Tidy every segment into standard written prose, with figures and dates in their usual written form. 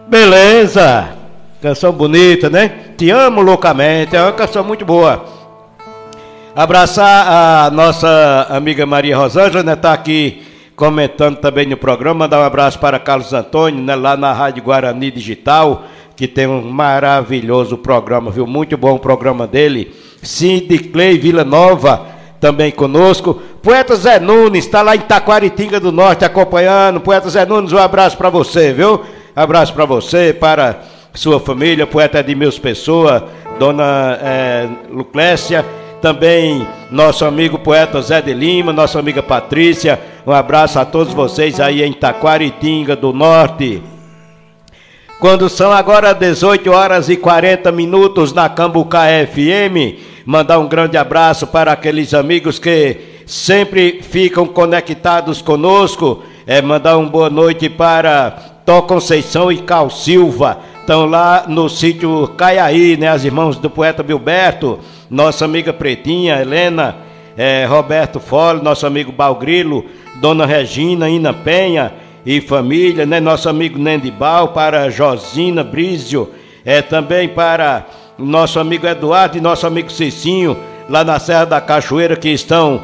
Beleza, canção bonita, né? Te amo loucamente, é uma canção muito boa. Abraçar a nossa amiga Maria Rosângela, né? Tá aqui comentando também no programa. Mandar um abraço para Carlos Antônio, né? Lá na Rádio Guarani Digital, que tem um maravilhoso programa, viu? Muito bom o programa dele. Cindy Clay Vila Nova também conosco. Poeta Zé Nunes está lá em Taquaritinga do Norte acompanhando. Poeta Zé Nunes, um abraço para você, viu? Abraço para você, para sua família, poeta Edmilson Pessoa, dona Luclécia, também nosso amigo poeta Zé de Lima, nossa amiga Patrícia. Um abraço a todos vocês aí em Taquaritinga do Norte. Quando são agora 18 horas e 40 minutos na Cambucá FM, mandar um grande abraço para aqueles amigos que sempre ficam conectados conosco. Mandar uma boa noite para Tó Conceição e Cal Silva, estão lá no sítio Caiaí, né? As irmãs do poeta Bilberto, nossa amiga Pretinha, Helena, Roberto Fole, nosso amigo Balgrilo, Dona Regina, Ina Penha e família, né? Nosso amigo Nendibal, para Josina Brísio, também para nosso amigo Eduardo e nosso amigo Cicinho, lá na Serra da Cachoeira, que estão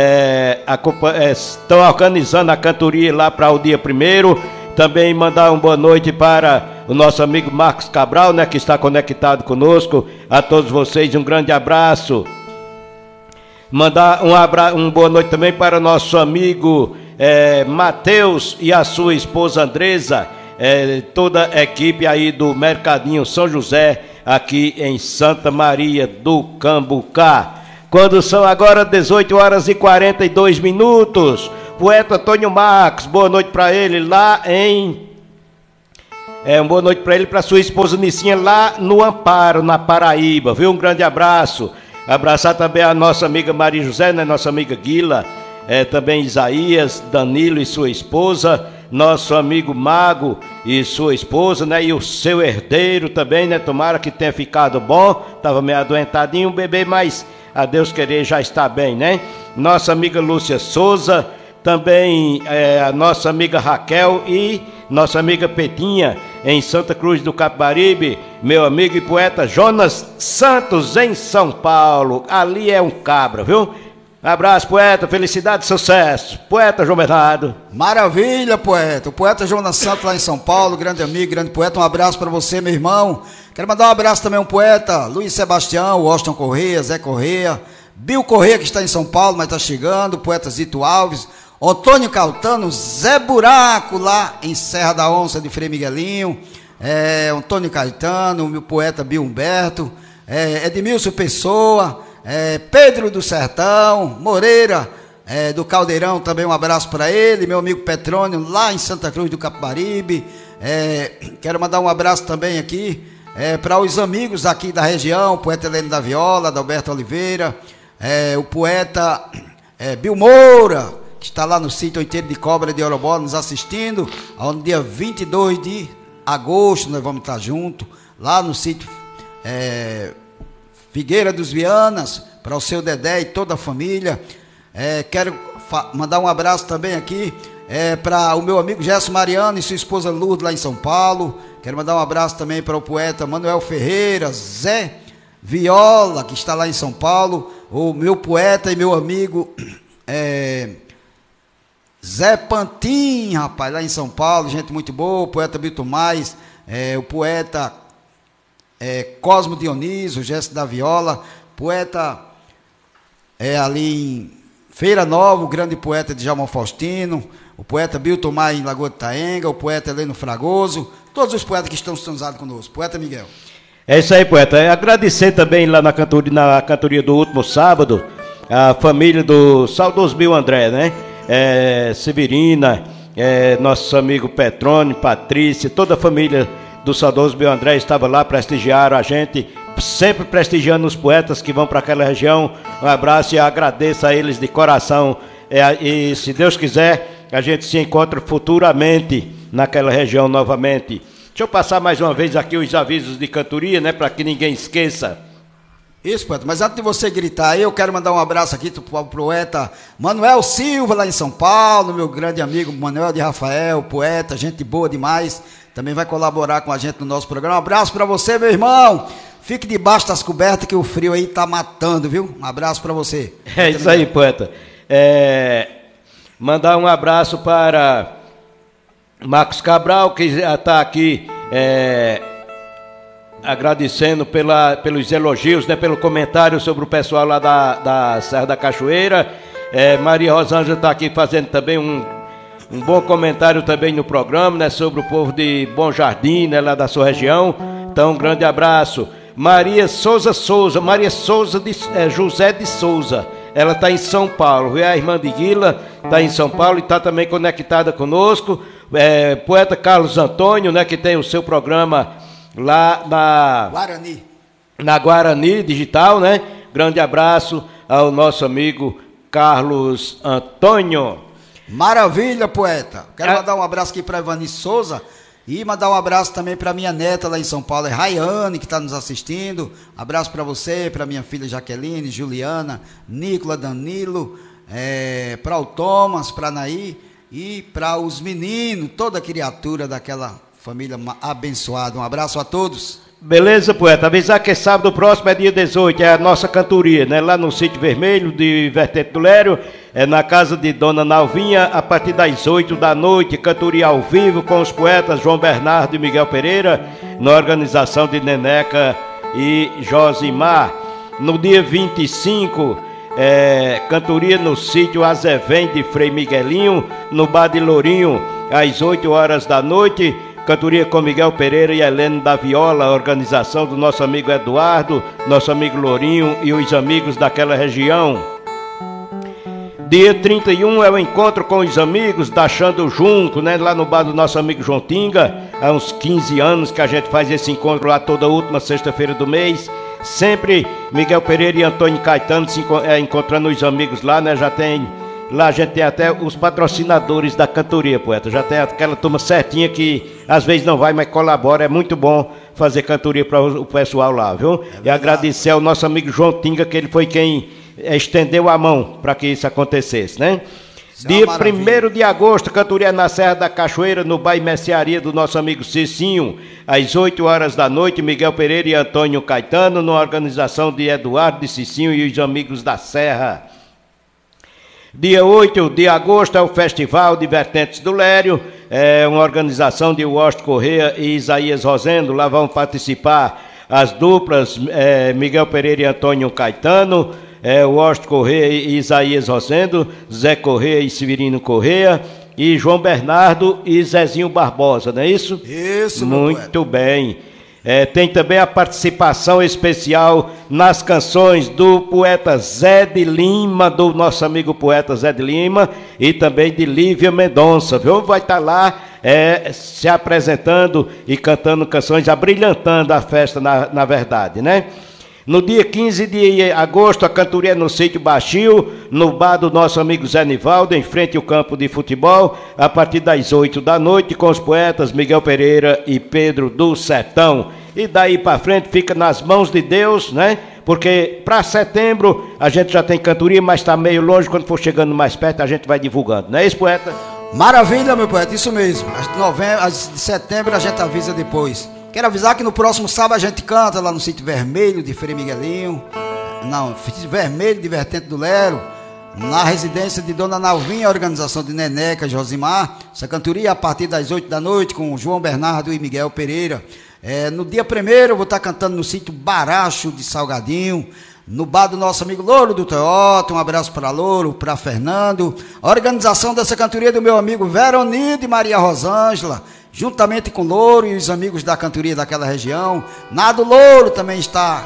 organizando a cantoria lá para o dia 1º. Também mandar uma boa noite para o nosso amigo Marcos Cabral, né, que está conectado conosco. A todos vocês um grande abraço. Mandar uma boa noite também para o nosso amigo Matheus e a sua esposa Andresa, toda a equipe aí do Mercadinho São José, aqui em Santa Maria do Cambucá. Quando são agora 18 horas e 42 minutos, poeta Antônio Marcos, boa noite para ele lá em... uma boa noite para ele e para sua esposa Nicinha lá no Amparo, na Paraíba, viu? Um grande abraço. Abraçar também a nossa amiga Maria José, né? Nossa amiga Guila, também Isaías, Danilo e sua esposa, nosso amigo Mago e sua esposa, né? E o seu herdeiro também, né? Tomara que tenha ficado bom, estava meio adoentadinho o bebê, mas a Deus querer já está bem, né? Nossa amiga Lúcia Souza, também a nossa amiga Raquel e nossa amiga Petinha em Santa Cruz do Capibaribe, meu amigo e poeta Jonas Santos em São Paulo, ali é um cabra, viu? Abraço, poeta, felicidade e sucesso. Poeta João Bernardo. Maravilha, poeta. O poeta Jonas Santos lá em São Paulo, grande amigo, grande poeta, um abraço para você, meu irmão. Quero mandar um abraço também ao poeta Luiz Sebastião, Washington Correia, Zé Correia, Bill Correia, que está em São Paulo, mas está chegando, o poeta Zito Alves, Antônio Caetano, Zé Buraco, lá em Serra da Onça de Frei Miguelinho, Antônio Caetano, o meu poeta Bill Humberto, Edmilson Pessoa, Pedro do Sertão, Moreira, do Caldeirão, também um abraço para ele, meu amigo Petrônio, lá em Santa Cruz do Capibaribe. Quero mandar um abraço também aqui para os amigos aqui da região, o poeta Heleno da Viola, Adalberto Oliveira, o poeta Bill Moura, que está lá no sítio Oiteiro de Cobra de Orobó, nos assistindo, no dia 22 de agosto, nós vamos estar juntos, lá no sítio Figueira dos Vianas, para o seu Dedé e toda a família. Quero mandar um abraço também aqui para o meu amigo Gerson Mariano e sua esposa Lourdes lá em São Paulo. Quero mandar um abraço também para o poeta Manuel Ferreira, Zé Viola, que está lá em São Paulo, o meu poeta e meu amigo Zé Pantin, rapaz, lá em São Paulo, gente muito boa, o poeta Milton Mais, o poeta Cosmo Dionísio, o Gesto da Viola, poeta ali em Feira Nova, o grande poeta Djalma Faustino, o poeta Bilton Maia em Lagoa de Taenga, o poeta Heleno Fragoso, todos os poetas que estão sintonizados conosco. Poeta Miguel. É isso aí, poeta. Agradecer também lá na cantoria do último sábado, a família do saudoso Bill André, né? Severina, nosso amigo Petrônio, Patrícia, toda a família do saudoso Bill André estava lá, prestigiaram a gente, sempre prestigiando os poetas que vão para aquela região. Um abraço e agradeço a eles de coração. E se Deus quiser, a gente se encontra futuramente naquela região novamente. Deixa eu passar mais uma vez aqui os avisos de cantoria, né, para que ninguém esqueça. Isso, poeta, mas antes de você gritar, eu quero mandar um abraço aqui para o poeta Manuel Silva, lá em São Paulo, meu grande amigo Manuel de Rafael, poeta, gente boa demais. também vai colaborar com a gente no nosso programa. Um abraço para você, meu irmão. Fique debaixo das cobertas que o frio aí tá matando, viu? Um abraço para você. É isso aí, poeta. Mandar um abraço para Marcos Cabral, que está aqui agradecendo pelos elogios, né, pelo comentário sobre o pessoal lá da Serra da Cachoeira. Maria Rosângela está aqui fazendo também um bom comentário também no programa, né, sobre o povo de Bom Jardim, né, lá da sua região. Então, um grande abraço. Maria Souza José de Souza, ela está em São Paulo, a irmã de Guila está em São Paulo e está também conectada conosco. Poeta Carlos Antônio, né, que tem o seu programa lá na Guarani Digital, né? Grande abraço ao nosso amigo Carlos Antônio. Maravilha, poeta. Quero mandar um abraço aqui para Ivani Souza e mandar um abraço também para minha neta lá em São Paulo, Rayane, que está nos assistindo. Abraço para você, para minha filha Jaqueline, Juliana, Nicola, Danilo, para o Thomas, para a Naí e para os meninos, toda criatura daquela família abençoada. Um abraço a todos. Beleza, poeta. Avisar que sábado próximo é dia 18, é a nossa cantoria, né? Lá no Sítio Vermelho de Vertente do Lério, na casa de Dona Nalvinha, a partir das 8 da noite, cantoria ao vivo com os poetas João Bernardo e Miguel Pereira, na organização de Neneca e Josimar. No dia 25, cantoria no Sítio Azevém de Frei Miguelinho, no Bar de Lourinho, às 8 horas da noite. Cantoria com Miguel Pereira e Helene da Viola, organização do nosso amigo Eduardo, nosso amigo Lourinho e os amigos daquela região. Dia 31 é o encontro com os amigos da Chando Junco, né? Lá no bar do nosso amigo João Tinga. Há uns 15 anos que a gente faz esse encontro lá toda última sexta-feira do mês. Sempre Miguel Pereira e Antônio Caetano encontrando os amigos lá, né? Lá a gente tem até os patrocinadores da cantoria, poeta. Já tem aquela turma certinha que às vezes não vai, mas colabora. É muito bom fazer cantoria para o pessoal lá, viu? E agradecer ao nosso amigo João Tinga, que ele foi quem estendeu a mão para que isso acontecesse, né? Dia 1º de agosto, cantoria na Serra da Cachoeira, no bairro Mercearia do nosso amigo Cicinho, às 8 horas da noite, Miguel Pereira e Antônio Caetano, na organização de Eduardo de Cicinho e os amigos da Serra. Dia 8 de agosto é o Festival de Vertentes do Lério, é uma organização de Washington Correia e Isaías Rosendo. Lá vão participar as duplas Miguel Pereira e Antônio Caetano, Washington Correia e Isaías Rosendo, Zé Correia e Severino Correia, e João Bernardo e Zezinho Barbosa, não é isso? Isso, muito bem. Tem também a participação especial nas canções do poeta Zé de Lima, do nosso amigo poeta Zé de Lima, e também de Lívia Mendonça, viu? Vai estar lá se apresentando e cantando canções, abrilhantando a festa, na verdade, né? No dia 15 de agosto, a cantoria no Sítio Baixio, no bar do nosso amigo Zé Nivaldo, em frente ao campo de futebol, a partir das 8 da noite, com os poetas Miguel Pereira e Pedro do Sertão. E daí para frente fica nas mãos de Deus, né? Porque para setembro a gente já tem cantoria, mas está meio longe. Quando for chegando mais perto, a gente vai divulgando, não é isso, poeta? Maravilha, meu poeta, isso mesmo. As de setembro a gente avisa depois. Quero avisar que no próximo sábado a gente canta lá no Sítio Vermelho de Frei Miguelinho, Sítio Vermelho de Vertente do Lério, na residência de Dona Nalvinha, a organização de Neneca, Josimar. Essa cantoria a partir das 8 da noite com João Bernardo e Miguel Pereira. No dia 1º eu vou estar cantando no Sítio Baracho de Salgadinho, no bar do nosso amigo Louro do Toyota. Um abraço para Louro, para Fernando. A organização dessa cantoria do meu amigo Veronido e Maria Rosângela, juntamente com Louro e os amigos da cantoria daquela região. Nado Louro também está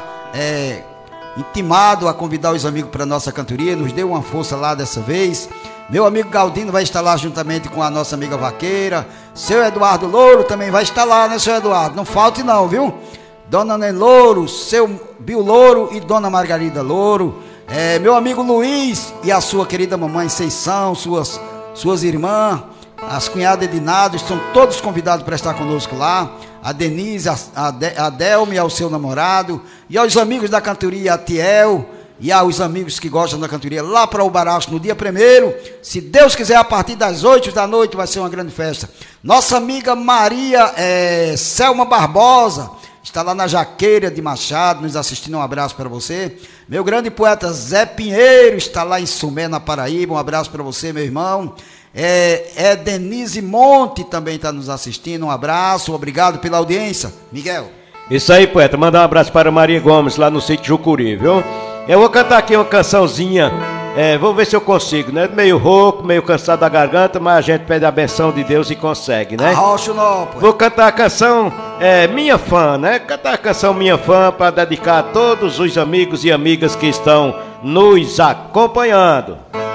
intimado a convidar os amigos para a nossa cantoria, nos deu uma força lá dessa vez. Meu amigo Galdino vai estar lá juntamente com a nossa amiga Vaqueira. Seu Eduardo Louro também vai estar lá, né, seu Eduardo? Não falte não, viu? Dona Nen Louro, seu Bill Louro e Dona Margarida Louro. Meu amigo Luiz e a sua querida mamãe Seição, suas irmãs, as cunhadas Edinado, estão todos convidados para estar conosco lá. A Denise, a Delme, ao seu namorado, e aos amigos da cantoria, a Tiel e aos amigos que gostam da cantoria lá para o Baracho no dia 1º. Se Deus quiser, a partir das 8 da noite vai ser uma grande festa. Nossa amiga Maria Selma Barbosa está lá na Jaqueira de Machado, nos assistindo. Um abraço para você. Meu grande poeta Zé Pinheiro está lá em Sumé, na Paraíba. Um abraço para você, meu irmão. Denise Monte também está nos assistindo. Um abraço, obrigado pela audiência. Miguel. Isso aí, poeta. Mandar um abraço para Maria Gomes, lá no sítio Jucuri, viu? Eu vou cantar aqui uma cançãozinha. Vamos ver se eu consigo, né? Meio rouco, meio cansado da garganta, mas a gente pede a benção de Deus e consegue, né? Arrocha o nó, poeta. Vou cantar a canção Minha Fã, né? Cantar a canção Minha Fã para dedicar a todos os amigos e amigas que estão nos acompanhando.